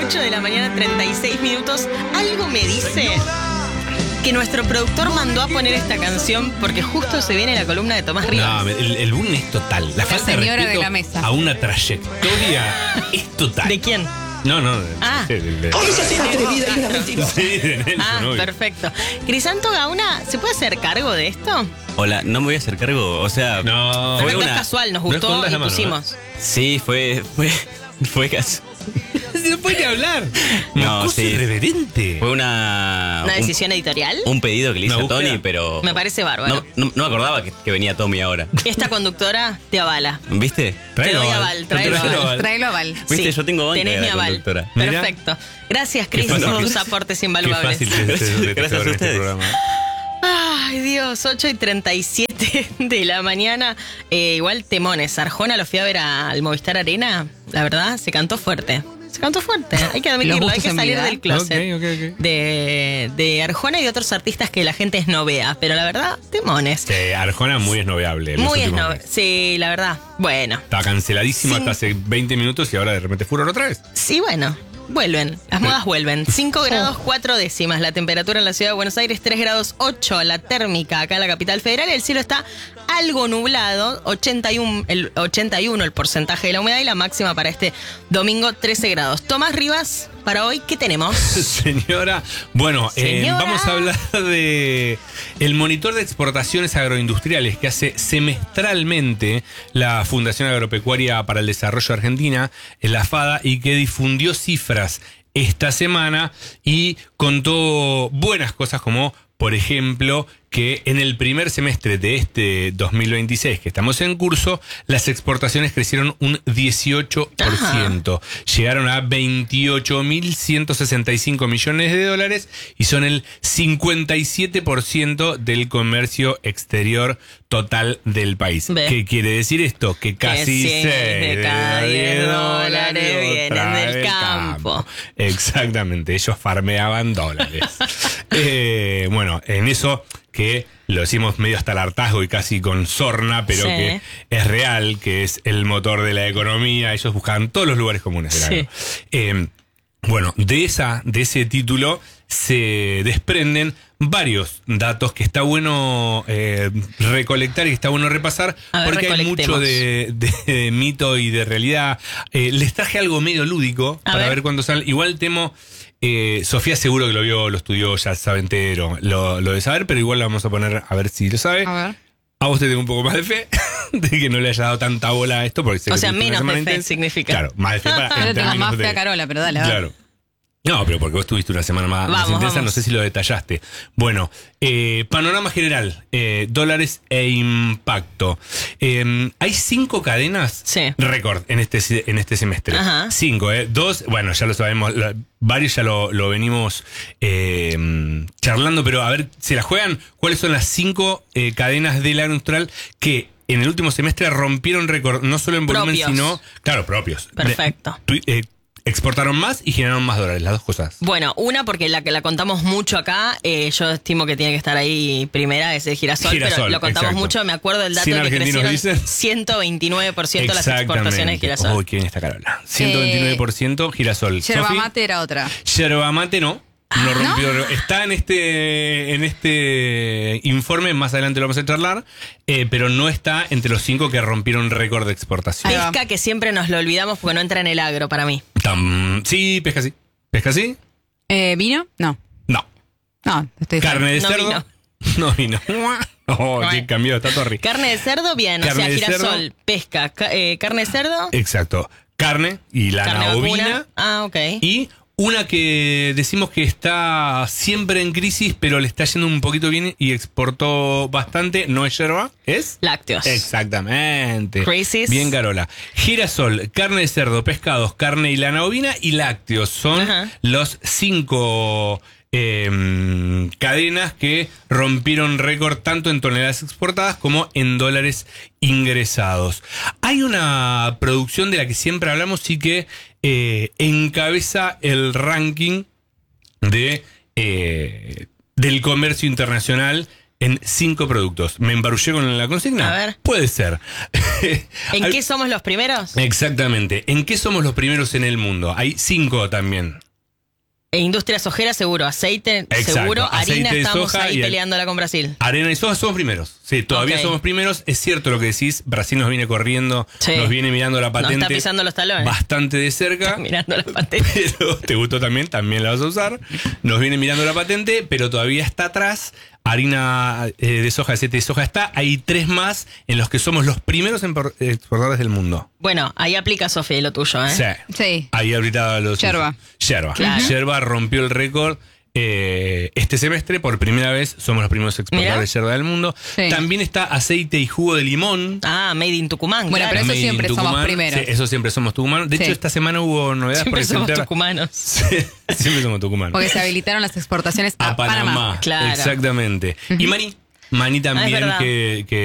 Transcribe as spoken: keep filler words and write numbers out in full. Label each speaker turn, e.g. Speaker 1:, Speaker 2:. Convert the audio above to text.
Speaker 1: ocho de la mañana, treinta y seis minutos. Algo me dice que nuestro productor mandó a poner esta canción porque justo se viene la columna de Tomás Rivas.
Speaker 2: No, el, el boom es total. La falta de
Speaker 3: señora de
Speaker 2: respeto
Speaker 3: la mesa.
Speaker 2: a una trayectoria es total.
Speaker 1: ¿De quién?
Speaker 2: No, no.
Speaker 1: Ah.
Speaker 2: De, de, de,
Speaker 4: Ella es atrevida y una mentirosa.
Speaker 2: sí, de Nelson,
Speaker 1: Ah,
Speaker 2: obvio.
Speaker 1: perfecto. Crisanto Gauna, ¿se puede hacer cargo de esto?
Speaker 5: Hola, no me voy a hacer cargo, o sea...
Speaker 2: No.
Speaker 5: Fue
Speaker 1: Porque es
Speaker 5: una-
Speaker 1: casual, nos
Speaker 2: no
Speaker 1: gustó
Speaker 2: escondas
Speaker 1: y
Speaker 2: la mano,
Speaker 1: pusimos.
Speaker 5: Sí, fue... Fue, fue casual.
Speaker 2: No puede hablar.
Speaker 5: No,
Speaker 2: Cosa
Speaker 5: sí.
Speaker 2: irreverente.
Speaker 5: Fue una...
Speaker 1: ¿Una
Speaker 5: un-
Speaker 1: decisión editorial?
Speaker 5: Un, pedido que le hice
Speaker 2: Una
Speaker 5: a Tony,
Speaker 2: búsqueda.
Speaker 5: pero...
Speaker 1: Me parece bárbaro.
Speaker 5: No, no, no me acordaba que, que venía Tommy ahora.
Speaker 1: Esta conductora te avala.
Speaker 5: ¿Viste?
Speaker 1: Te doy aval, tráelo
Speaker 2: Tráelo
Speaker 1: aval.
Speaker 3: Tráelo aval.
Speaker 5: Viste, yo tengo banca
Speaker 1: tenés
Speaker 5: de
Speaker 1: mi
Speaker 5: la
Speaker 1: aval.
Speaker 5: conductora.
Speaker 2: Mira.
Speaker 1: Perfecto. Gracias, Cris,
Speaker 2: Qué fácil
Speaker 1: por
Speaker 2: que-
Speaker 1: tus aportes
Speaker 2: Qué
Speaker 1: invaluables.
Speaker 2: fácil que
Speaker 5: Gracias-
Speaker 2: se
Speaker 5: gracias a
Speaker 2: en este
Speaker 5: ustedes.
Speaker 2: programa.
Speaker 1: Ay, Dios, ocho y treinta y siete de la mañana. Eh, igual temones. Arjona lo fui a ver a- al Movistar Arena. La verdad, se cantó fuerte. Se cantó fuerte. Hay que admitirlo, hay
Speaker 3: gustos
Speaker 1: que
Speaker 3: en
Speaker 1: salir
Speaker 3: vida.
Speaker 1: del closet.
Speaker 2: Ok, ok, ok.
Speaker 1: De, de Arjona y de otros artistas que la gente no vea. Pero la verdad, temones.
Speaker 2: Sí, Arjona muy esnoveable. en los
Speaker 1: Muy
Speaker 2: últimos
Speaker 1: esno...
Speaker 2: meses.
Speaker 1: Sí, la verdad. Bueno.
Speaker 2: Estaba canceladísimo
Speaker 1: Sí.
Speaker 2: hasta hace veinte minutos y ahora de repente furor otra vez.
Speaker 1: Sí, bueno. Vuelven, las modas vuelven. cinco grados cuatro décimas la temperatura en la ciudad de Buenos Aires, tres grados ocho la térmica acá en la capital federal. El cielo está algo nublado, ochenta y uno el, ochenta y uno el porcentaje de la humedad y la máxima para este domingo trece grados. Tomás Rivas, para hoy, ¿qué tenemos?
Speaker 2: Señora, bueno, eh,
Speaker 1: Señora.
Speaker 2: vamos a hablar de el monitor de exportaciones agroindustriales que hace semestralmente la Fundación Agropecuaria para el Desarrollo Argentina, la FADA, y que difundió cifras esta semana y contó buenas cosas como, por ejemplo, que en el primer semestre de este dos mil veintiséis que estamos en curso, las exportaciones crecieron un dieciocho por ciento. Llegaron a veintiocho mil ciento sesenta y cinco millones de dólares y son el cincuenta y siete por ciento del comercio exterior total del país.
Speaker 1: Ve.
Speaker 2: ¿Qué quiere decir esto? Que casi
Speaker 1: seis
Speaker 2: seis
Speaker 1: de cada diez
Speaker 2: dólares
Speaker 1: dólares vienen
Speaker 2: otra
Speaker 1: del
Speaker 2: vez
Speaker 1: campo.
Speaker 2: Exactamente, ellos farmeaban dólares. Eh, bueno, en eso que lo decimos medio hasta el hartazgo y casi con sorna, pero
Speaker 1: Sí.
Speaker 2: que es real, que es el motor de la economía. Ellos buscaban todos los lugares comunes del
Speaker 1: Sí.
Speaker 2: agro. Eh, bueno, de esa, de ese título se desprenden varios datos que está bueno eh, recolectar y está bueno repasar,
Speaker 1: A ver,
Speaker 2: porque hay mucho
Speaker 1: recolectemos.
Speaker 2: de, de- de mito y de realidad. Eh, les traje algo medio lúdico
Speaker 1: A
Speaker 2: para
Speaker 1: ver.
Speaker 2: ver cuándo sale. Igual temo, eh, Sofía seguro que lo vio, lo estudió, ya sabe entero, lo, lo de saber, pero igual lo vamos a poner a ver si lo sabe.
Speaker 3: A ver.
Speaker 2: A vos te tengo un poco más de fe de que no le haya dado tanta bola a esto, porque sé
Speaker 1: O
Speaker 2: que
Speaker 1: sea,
Speaker 2: tuviste una
Speaker 1: menos
Speaker 2: semana
Speaker 1: de fe
Speaker 2: intensa.
Speaker 1: significa.
Speaker 2: Claro, más de fe para
Speaker 3: Yo
Speaker 2: en
Speaker 3: le tengo
Speaker 2: términos
Speaker 3: más fe
Speaker 2: de-
Speaker 3: a Carola, pero dale, a ver.
Speaker 2: Claro. No, pero porque vos tuviste una semana más, más
Speaker 1: Vamos,
Speaker 2: intensa,
Speaker 1: vamos.
Speaker 2: no sé si lo detallaste. Bueno, eh, panorama general, eh, dólares e impacto. Eh, hay cinco cadenas
Speaker 1: Sí.
Speaker 2: récord en este, se- en este semestre.
Speaker 1: Ajá.
Speaker 2: Cinco, ¿eh? Dos, bueno, ya lo sabemos, la- varios ya lo, lo venimos eh, charlando, pero a ver, ¿se la juegan? ¿Cuáles son las cinco eh, cadenas del agroindustrial que en el último semestre rompieron récord, no solo en volumen,
Speaker 1: Propios.
Speaker 2: sino, claro, propios?
Speaker 1: Perfecto.
Speaker 2: De- tu- eh, exportaron más y generaron más dólares, las dos cosas.
Speaker 1: Bueno, una porque la que la contamos mucho acá, eh, yo estimo que tiene que estar ahí primera, es el girasol, pero
Speaker 2: Girasol,
Speaker 1: lo contamos
Speaker 2: exacto.
Speaker 1: mucho, me acuerdo del dato
Speaker 2: cien
Speaker 1: de que
Speaker 2: argentinos
Speaker 1: crecieron
Speaker 2: dicen.
Speaker 1: ciento veintinueve por ciento las exportaciones de girasol.
Speaker 2: Uy, ¿quién está Carola? ciento veintinueve por ciento girasol.
Speaker 3: Yerba
Speaker 2: Sofi,
Speaker 3: mate era otra.
Speaker 2: yerba mate no.
Speaker 1: Ah,
Speaker 2: No rompió. Está en este en este informe, más adelante lo vamos a charlar, eh, pero no está entre los cinco que rompieron récord de exportación.
Speaker 3: Ahí va.
Speaker 1: Pesca, que siempre nos lo olvidamos porque no entra en el agro para mí.
Speaker 2: Tam- sí, pesca sí. ¿Pesca sí?
Speaker 3: Eh, ¿Vino? No.
Speaker 2: No.
Speaker 3: No, estoy
Speaker 2: ¿Carne de
Speaker 1: No
Speaker 2: cerdo?
Speaker 1: vino.
Speaker 2: No vino. Oh, qué cambiado, está Torri.
Speaker 1: Carne de cerdo, bien,
Speaker 2: Carne
Speaker 1: o sea,
Speaker 2: de
Speaker 1: girasol,
Speaker 2: cerdo.
Speaker 1: pesca, ca- eh, carne de cerdo,
Speaker 2: Exacto. Carne y lana
Speaker 1: carne
Speaker 2: ovina.
Speaker 1: vacuna. Ah, ok.
Speaker 2: Y una que decimos que está siempre en crisis, pero le está yendo un poquito bien y exportó bastante. No es yerba, es
Speaker 1: Lácteos.
Speaker 2: exactamente.
Speaker 1: Crisis.
Speaker 2: Bien, Carola. Girasol, carne de cerdo, pescados, carne y lana ovina y lácteos. Son
Speaker 1: Ajá.
Speaker 2: los cinco eh, cadenas que rompieron récord tanto en toneladas exportadas como en dólares ingresados. Hay una producción de la que siempre hablamos y que eh, encabeza el ranking de, eh, del comercio internacional en cinco productos. ¿Me embarullé con la consigna?
Speaker 1: A ver.
Speaker 2: Puede ser.
Speaker 1: ¿En
Speaker 2: Al-
Speaker 1: qué somos los primeros?
Speaker 2: Exactamente. ¿En qué somos los primeros en el mundo? Hay cinco también.
Speaker 1: E industria sojera, seguro. Aceite,
Speaker 2: Exacto,
Speaker 1: seguro.
Speaker 2: aceite
Speaker 1: Harina,
Speaker 2: de
Speaker 1: estamos
Speaker 2: soja
Speaker 1: ahí
Speaker 2: y-
Speaker 1: peleándola con Brasil.
Speaker 2: Arena y soja somos primeros. Sí, todavía
Speaker 1: Ok.
Speaker 2: somos primeros. Es cierto lo que decís. Brasil nos viene corriendo,
Speaker 1: Sí.
Speaker 2: nos viene mirando la
Speaker 1: Nos
Speaker 2: patente.
Speaker 1: está pisando los talones.
Speaker 2: Bastante de cerca.
Speaker 1: Mirando la patente.
Speaker 2: Pero te gustó también, también la vas a usar. Nos viene mirando la patente, pero todavía está atrás. Harina eh, de soja, aceite de soja está. Hay tres más en los que somos los primeros empor- exportadores del mundo.
Speaker 1: Bueno, ahí aplica, Sofía, y lo tuyo, ¿eh?
Speaker 2: Sí.
Speaker 3: Sí.
Speaker 2: Ahí ahorita los.
Speaker 3: Yerba.
Speaker 2: Yerba.
Speaker 1: Claro.
Speaker 2: Yerba rompió el récord. Eh, este semestre, por primera vez, somos los primeros exportadores
Speaker 1: Mirá.
Speaker 2: de yerba del mundo.
Speaker 3: Sí.
Speaker 2: También está aceite y jugo de limón.
Speaker 1: Ah, Made in Tucumán.
Speaker 3: Bueno,
Speaker 1: claro.
Speaker 3: pero eso
Speaker 2: Made in
Speaker 3: siempre somos
Speaker 2: Tucumán.
Speaker 3: primeros.
Speaker 2: Sí, eso siempre somos tucumanos. De
Speaker 3: Sí.
Speaker 2: hecho, esta semana hubo novedades
Speaker 1: Siempre
Speaker 2: por
Speaker 1: somos
Speaker 2: presentar.
Speaker 1: tucumanos.
Speaker 2: Siempre somos tucumanos.
Speaker 3: Porque se habilitaron las exportaciones a,
Speaker 2: A Panamá.
Speaker 3: Panamá.
Speaker 1: Claro.
Speaker 2: Exactamente. Y Mani, Mani también,
Speaker 1: verdad.
Speaker 2: que, que